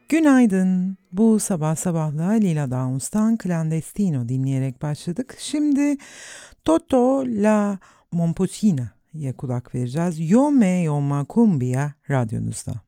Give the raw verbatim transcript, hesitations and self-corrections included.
Günaydın. Bu sabah sabahla Lila Downs'tan Clandestino dinleyerek başladık. Şimdi Toto La Momposina kulak vereceğiz. Yo me yo cumbia radyonuzda.